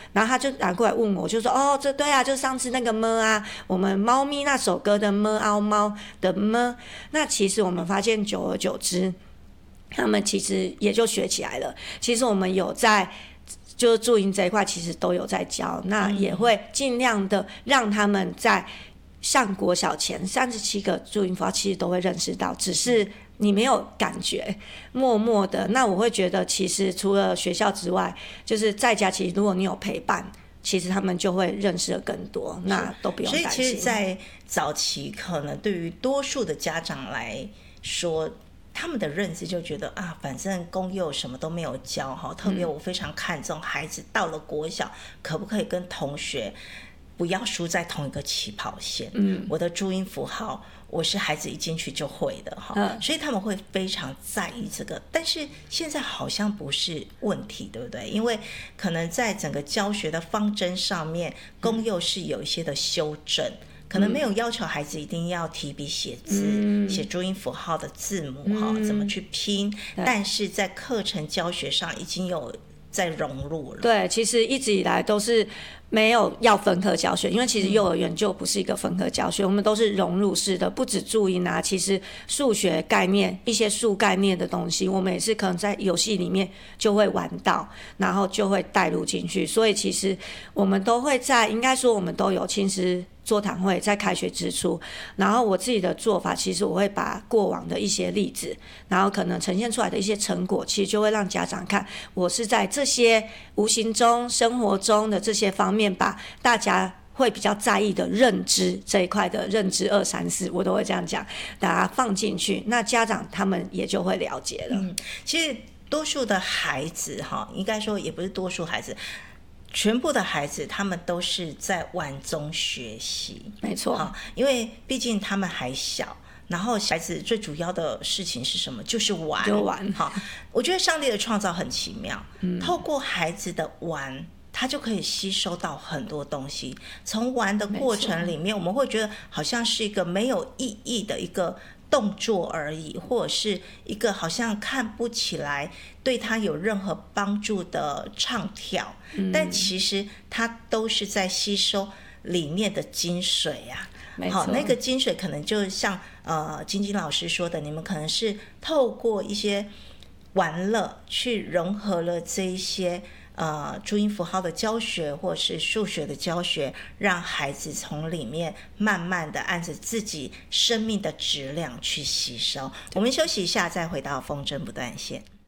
然后他就拿过来问我，就说哦，这对啊，就上次那个么啊，我们猫咪那首歌的么嗷猫的么。那其实我们发现久而久之，他们其实也就学起来了。其实我们有在就是注音这一块其实都有在教，那也会尽量的让他们在上国小前37个注音符号其实都会认识到，只是你没有感觉，默默的。那我会觉得其实除了学校之外，就是在家其实如果你有陪伴，其实他们就会认识的更多，那都不用担心。 所以其实在早期可能对于多数的家长来说，他们的认知就觉得啊，反正公幼什么都没有教哈，特别我非常看重孩子到了国小，可不可以跟同学不要输在同一个起跑线。我的注音符号我是孩子一进去就会的哈，所以他们会非常在意这个。但是现在好像不是问题，对不对？因为可能在整个教学的方针上面，公幼是有一些的修正。可能没有要求孩子一定要提笔写字，写注音符号的字母怎么去拼，但是在课程教学上已经有在融入了。 对，其实一直以来都是没有要分科教学，因为其实幼儿园就不是一个分科教学，我们都是融入式的，不止注音啊，其实数学概念、一些数概念的东西，我们也是可能在游戏里面就会玩到，然后就会带入进去，所以其实我们都会在，应该说我们都有亲师座谈会在开学之初，然后我自己的做法，其实我会把过往的一些例子，然后可能呈现出来的一些成果，其实就会让家长看，我是在这些无形中、生活中的这些方面，把大家会比较在意的认知这一块的认知2、3、4，我都会这样讲，大家放进去，那家长他们也就会了解了。 其实多数的孩子应该说也不是多数孩子。全部的孩子他们都是在玩中学习， 没错， 因为毕竟他们还小，然后孩子最主要的事情是什么？就是玩。我觉得上帝的创造很奇妙，透过孩子的玩，他就可以吸收到很多东西。从玩的过程里面，我们会觉得好像是一个没有意义的一个动作而已，或者是一个好像看不起来对他有任何帮助的唱跳，但其实他都是在吸收里面的精髓啊。好，那个精髓可能就像晶晶老师说的，你们可能是透过一些玩乐去融合了这一些注音符号的教学或是数学的教学，让孩子从里面慢慢的按着自己生命的质量去吸收。我们休息一下，再回到风筝不断线。